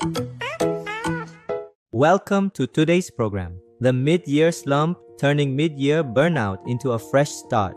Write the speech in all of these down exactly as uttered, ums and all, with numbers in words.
Welcome to today's program, The Mid-Year Slump, Turning Mid-Year Burnout into a Fresh Start.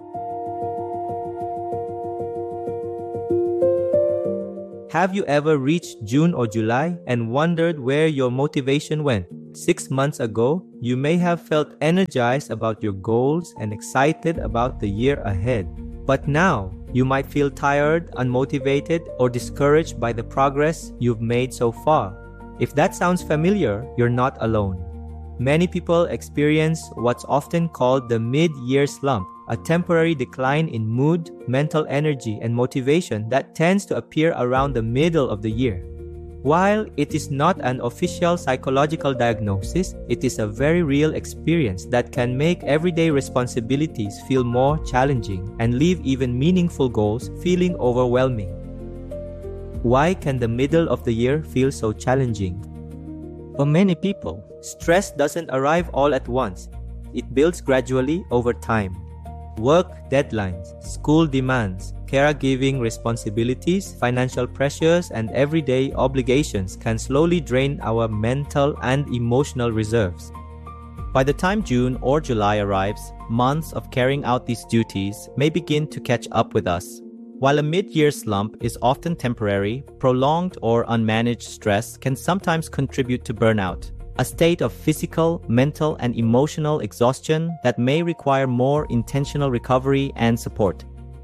Have you ever reached June or July and wondered where your motivation went? Six months ago, you may have felt energized about your goals and excited about the year ahead. But now, you might feel tired, unmotivated, or discouraged by the progress you've made so far. If that sounds familiar, you're not alone. Many people experience what's often called the mid-year slump, a temporary decline in mood, mental energy, and motivation that tends to appear around the middle of the year. While it is not an official psychological diagnosis, it is a very real experience that can make everyday responsibilities feel more challenging and leave even meaningful goals feeling overwhelming. Why can the middle of the year feel so challenging? For many people, stress doesn't arrive all at once. It builds gradually over time. Work deadlines, school demands, caregiving responsibilities, financial pressures, and everyday obligations can slowly drain our mental and emotional reserves. By the time June or July arrives, months of carrying out these duties may begin to catch up with us. While a mid-year slump is often temporary, prolonged or unmanaged stress can sometimes contribute to burnout, a state of physical, mental, and emotional exhaustion that may require more intentional recovery and support.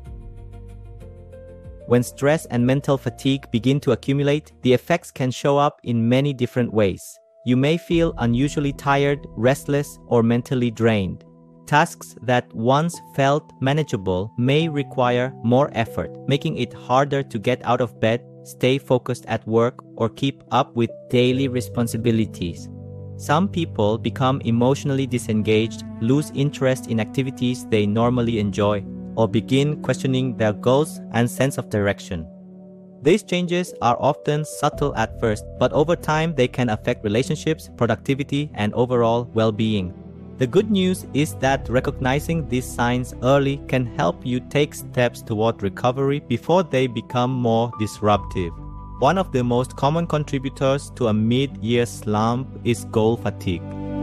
When stress and mental fatigue begin to accumulate, the effects can show up in many different ways. You may feel unusually tired, restless, or mentally drained. Tasks that once felt manageable may require more effort, making it harder to get out of bed, stay focused at work, or keep up with daily responsibilities. Some people become emotionally disengaged, lose interest in activities they normally enjoy, or begin questioning their goals and sense of direction. These changes are often subtle at first, but over time they can affect relationships, productivity, and overall well-being. The good news is that recognizing these signs early can help you take steps toward recovery before they become more disruptive. One of the most common contributors to a mid-year slump is goal fatigue.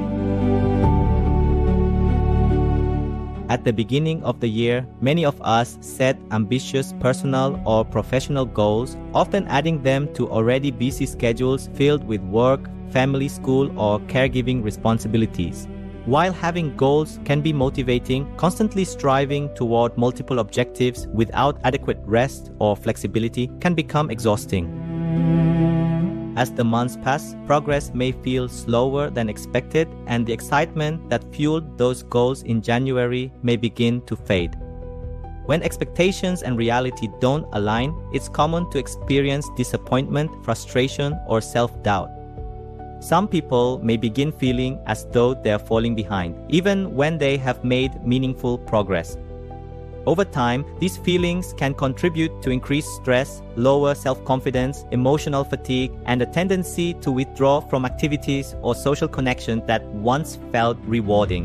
At the beginning of the year, many of us set ambitious personal or professional goals, often adding them to already busy schedules filled with work, family, school, or caregiving responsibilities. While having goals can be motivating, constantly striving toward multiple objectives without adequate rest or flexibility can become exhausting. As the months pass, progress may feel slower than expected, and the excitement that fueled those goals in January may begin to fade. When expectations and reality don't align, it's common to experience disappointment, frustration, or self-doubt. Some people may begin feeling as though they are falling behind, even when they have made meaningful progress. Over time, these feelings can contribute to increased stress, lower self-confidence, emotional fatigue, and a tendency to withdraw from activities or social connections that once felt rewarding.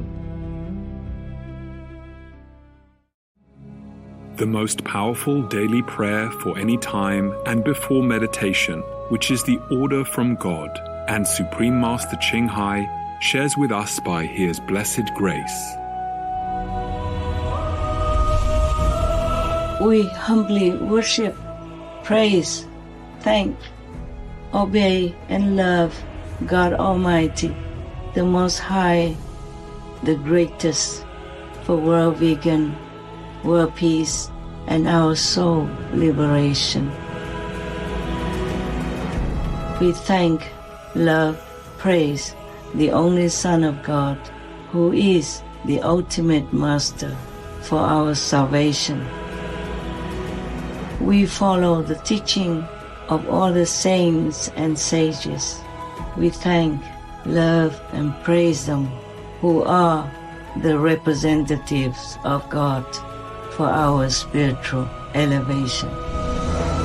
The most powerful daily prayer for any time and before meditation, which is the order from God, and Supreme Master Ching Hai shares with us by His blessed grace. We humbly worship, praise, thank, obey, and love God Almighty, the Most High, the greatest, for world vegan, world peace, and our soul liberation. We thank, love, praise the only Son of God, who is the ultimate Master for our salvation. We follow the teaching of all the saints and sages. We thank, love, and praise them, who are the representatives of God for our spiritual elevation.